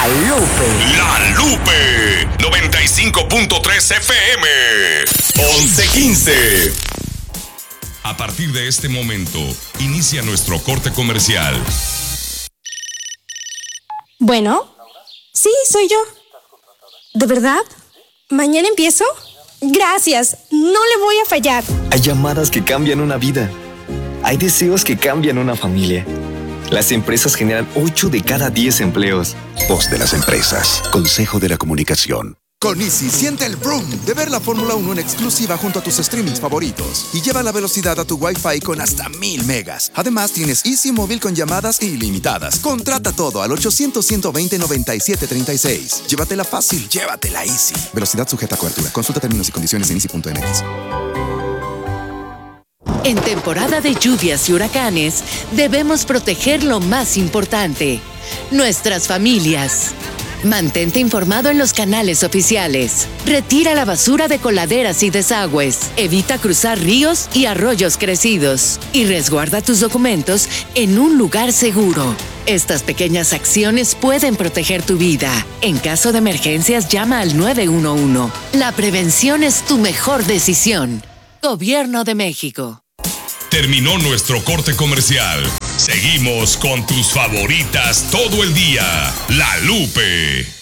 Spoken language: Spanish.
Lupe. La Lupe 95.3 FM 11:15. A partir de este momento, inicia nuestro corte comercial. Bueno, sí, soy yo. ¿De verdad? ¿Mañana empiezo? Gracias, no le voy a fallar. Hay llamadas que cambian una vida. Hay deseos que cambian una familia. Las empresas generan 8 de cada 10 empleos. Voz de las empresas. Consejo de la Comunicación. Con Easy, siente el boom de ver la Fórmula 1 en exclusiva junto a tus streamings favoritos. Y lleva la velocidad a tu Wi-Fi con hasta 1000 megas. Además, tienes Easy Móvil con llamadas ilimitadas. Contrata todo al 800-120-9736. Llévatela fácil, llévatela Easy. Velocidad sujeta a cobertura. Consulta términos y condiciones en easy.mx. En temporada de lluvias y huracanes, debemos proteger lo más importante: nuestras familias. Mantente informado en los canales oficiales. Retira la basura de coladeras y desagües. Evita cruzar ríos y arroyos crecidos. Y resguarda tus documentos en un lugar seguro. Estas pequeñas acciones pueden proteger tu vida. En caso de emergencias, llama al 911. La prevención es tu mejor decisión. Gobierno de México. Terminó nuestro corte comercial. Seguimos con tus favoritas todo el día. La Lupe.